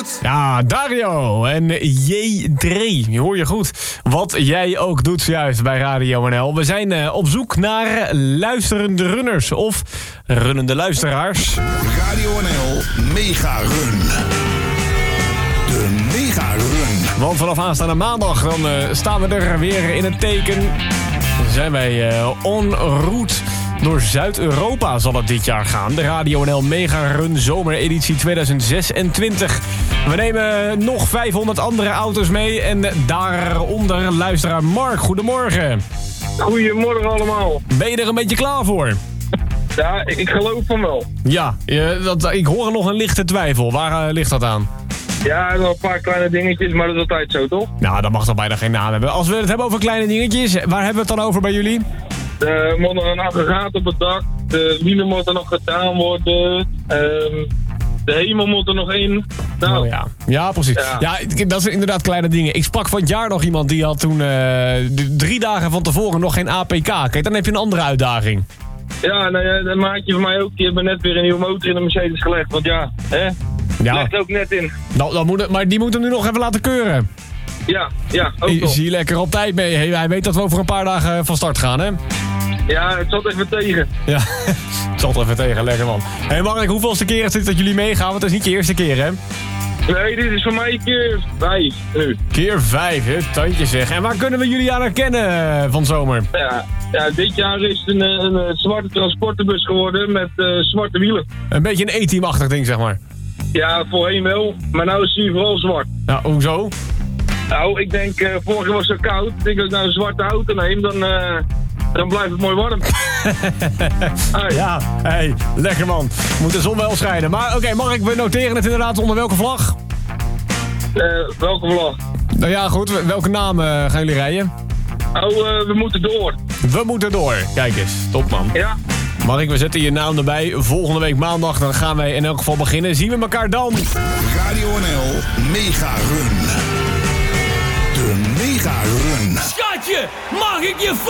Ja, Dario en J3. Hoor je goed. Wat jij ook doet zojuist bij Radio NL. We zijn op zoek naar luisterende runners of runnende luisteraars. Radio NL Mega Run. De Mega Run. Want vanaf aanstaande maandag dan staan we er weer in het teken. Dan zijn wij en route. Door Zuid-Europa zal het dit jaar gaan. De Radio NL Mega Run zomereditie 2026. We nemen nog 500 andere auto's mee. En daaronder luisteraar Mark. Goedemorgen. Goedemorgen allemaal. Ben je er een beetje klaar voor? Ja, ik geloof van wel. Ja, ik hoor nog een lichte twijfel. Waar ligt dat aan? Ja, nog een paar kleine dingetjes, maar dat is altijd zo, toch? Nou, dat mag toch bijna geen naam hebben. Als we het hebben over kleine dingetjes, waar hebben we het dan over bij jullie? Er moet nog een aggregaat op het dak. De wielen moeten nog gedaan worden. De hemel moet er nog in. Nou, ja, precies. Ja, dat is inderdaad kleine dingen. Ik sprak van het jaar nog iemand die had toen 3 dagen van tevoren nog geen APK. Kijk, dan heb je een andere uitdaging. Ja, nou ja, dat maatje van mij ook. Die hebben net weer een nieuwe motor in de Mercedes gelegd. Want ja, hè? Ja. Legt ook net in. Maar die moeten we nu nog even laten keuren. Ja, ook nog. Zie je lekker op tijd mee. Hij weet dat we over een paar dagen van start gaan, hè? Ja, het zat even tegen. Ja, het zat even tegen. Lekker, man. Hé, Mark, hoeveelste keer is het dat jullie meegaan? Want het is niet je eerste keer, hè? Nee, dit is voor mij keer 5 nu. Keer 5, hè? Tandje zeg. En waar kunnen we jullie aan herkennen van zomer? Ja, dit jaar is het een zwarte transporterbus geworden met zwarte wielen. Een beetje een E-team-achtig ding, zeg maar. Ja, voorheen wel. Maar nu is hij vooral zwart. Nou, hoezo? Nou, ik denk, vorig jaar was het zo koud. Ik denk dat ik nou een zwarte auto neem, dan blijft het mooi warm. Hey. Ja, hey, lekker man. Moet de zon wel schijnen. Maar oké, Mark, we noteren het inderdaad onder welke vlag? Welke vlag? Nou ja, goed. Welke naam gaan jullie rijden? We moeten door. We moeten door. Kijk eens, top man. Ja. Mark, we zetten je naam erbij. Volgende week maandag, dan gaan wij in elk geval beginnen. Zien we elkaar dan. Radio NL Mega Run. De Mega Run. Schatje, mag ik je